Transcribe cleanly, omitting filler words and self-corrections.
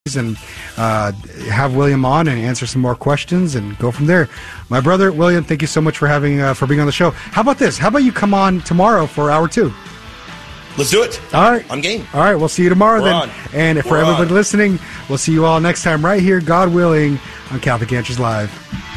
and have William on and answer some more questions and go from there. My brother William, thank you so much for being on the show. How about this? How about you come on tomorrow for hour 2? Let's do it. All right. I'm game. All right, we'll see you tomorrow then. On. And for everybody listening, we'll see you all next time right here, God willing, on Catholic Answers Live.